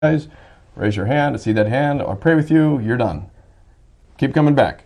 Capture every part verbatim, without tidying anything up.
guys, raise your hand. I see that hand. I'll pray with you. You're done. Keep coming back.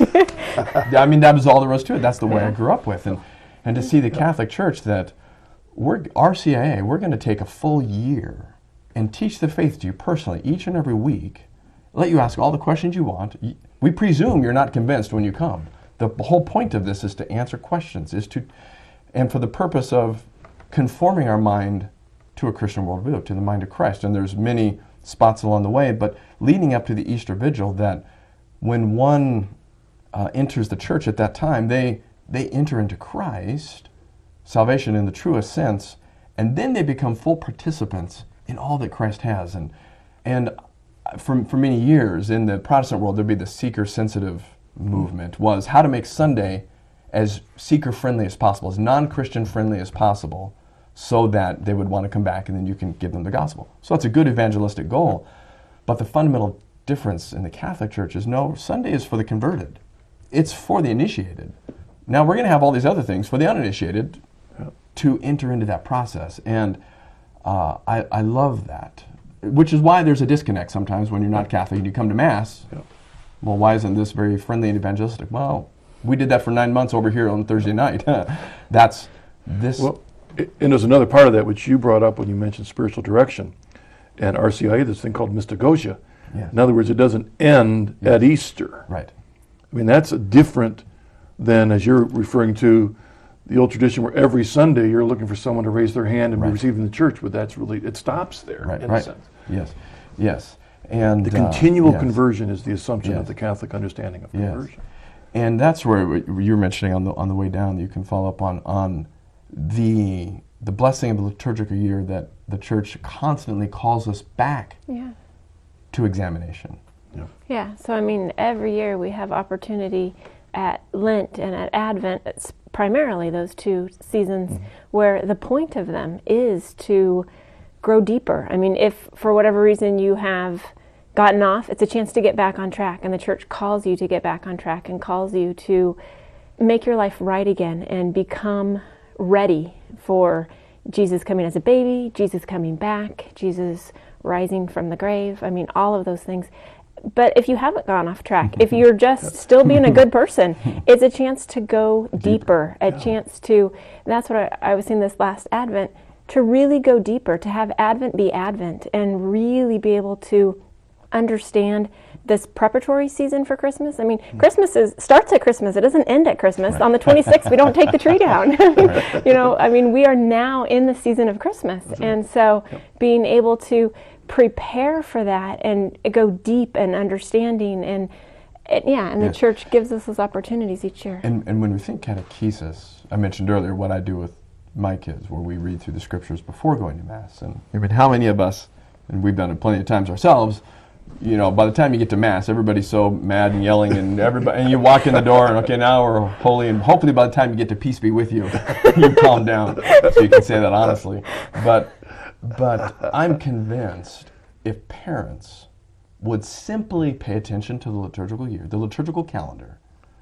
I mean, that was all there was to it. That's the way I grew up with. And, and to see the Catholic Church that we're, R C I A, we're going to take a full year and teach the faith to you personally each and every week, let you ask all the questions you want. We presume you're not convinced when you come. The whole point of this is to answer questions, is to, and for the purpose of conforming our mind to a Christian worldview, to the mind of Christ. And there's many spots along the way, but leading up to the Easter Vigil, that when one uh, enters the church at that time, they they enter into Christ, salvation in the truest sense, and then they become full participants in all that Christ has. And and for, for many years in the Protestant world, there'd be the seeker-sensitive movement, was how to make Sunday as seeker-friendly as possible, as non-Christian friendly as possible, so that they would want to come back and then you can give them the gospel. So that's a good evangelistic goal. But the fundamental difference in the Catholic Church is, no, Sunday is for the converted. It's for the initiated. Now we're going to have all these other things for the uninitiated to enter into that process. And uh, I, I love that, which is why there's a disconnect sometimes when you're not Catholic and you come to Mass. Yeah. Well, why isn't this very friendly and evangelistic? Well, we did that for nine months over here on Thursday night. That's this. Well, and there's another part of that which you brought up when you mentioned spiritual direction. And R C I A, this thing called Mystagogia. Yes. In other words, it doesn't end yes. at Easter. Right. I mean, that's different than, as you're referring to, the old tradition where every Sunday you're looking for someone to raise their hand and right. be received in the church, but that's really, it stops there right. in right. a sense. Yes, yes. And the continual uh, yes. conversion is the assumption yes. of the Catholic understanding of yes. conversion. And that's where you were mentioning on the on the way down that you can follow up on on the the blessing of the liturgical year, that the Church constantly calls us back yeah. to examination. Yeah. yeah. So I mean, every year we have opportunity at Lent and at Advent. It's primarily those two seasons mm-hmm. where the point of them is to grow deeper. I mean, if for whatever reason you have gotten off, it's a chance to get back on track, and the Church calls you to get back on track and calls you to make your life right again and become ready for Jesus coming as a baby, Jesus coming back, Jesus rising from the grave. I mean, all of those things. But if you haven't gone off track, if you're just still being a good person, it's a chance to go deeper, a yeah. chance to, that's what I, I was saying this last Advent, to really go deeper, to have Advent be Advent and really be able to understand this preparatory season for Christmas. I mean, mm. Christmas is, starts at Christmas. It doesn't end at Christmas. Right. On the twenty-sixth, we don't take the tree down. right. You know, I mean, we are now in the season of Christmas. That's and right. so yep. being able to prepare for that and go deep and understanding and, and yeah, and yes. the Church gives us those opportunities each year. And, and when we think catechesis, I mentioned earlier what I do with my kids, where we read through the Scriptures before going to Mass. And I mean, how many of us, and we've done it plenty of times ourselves, you know, by the time you get to Mass, everybody's so mad and yelling, and everybody, and you walk in the door, and okay, now we're holy, and hopefully by the time you get to peace be with you, you calm down, so you can say that honestly. But, but I'm convinced if parents would simply pay attention to the liturgical year, the liturgical calendar,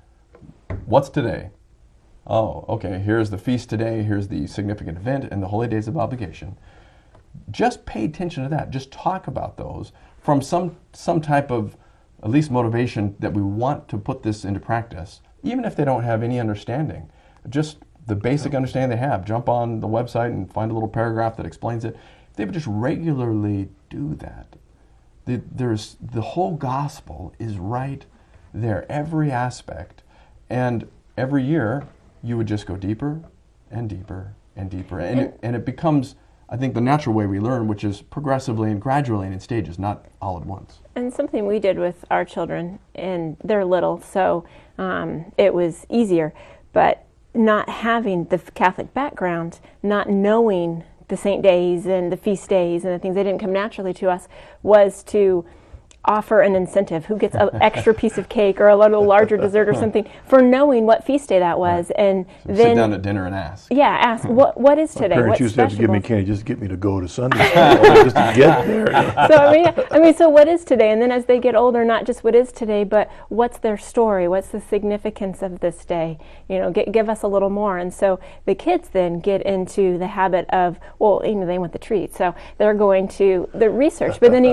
what's today? Oh, okay, here's the feast today, here's the significant event, and the holy days of obligation. Just pay attention to that. Just talk about those from some some type of, at least motivation that we want to put this into practice, even if they don't have any understanding. Just the basic understanding they have. Jump on the website and find a little paragraph that explains it. If they would just regularly do that, the, there's the whole gospel is right there, every aspect. And every year, you would just go deeper and deeper and deeper. And it, and it becomes, I think, the natural way we learn, which is progressively and gradually and in stages, not all at once. And something we did with our children, and they're little, so um, it was easier, but not having the Catholic background, not knowing the saint days and the feast days and the things that didn't come naturally to us, was to offer an incentive, who gets an extra piece of cake or a little larger dessert or something for knowing what feast day that was, and So then sit down at dinner and ask. yeah, ask what what is today. Parents What's used to have to give me special? candy just to get me to go to Sunday school, just to get there. So I mean, I mean, so what is today? And then as they get older, not just what is today, but what's their story? What's the significance of this day? You know, get, give us a little more. And so the kids then get into the habit of, well, you know, they want the treat, so they're going to the research. But then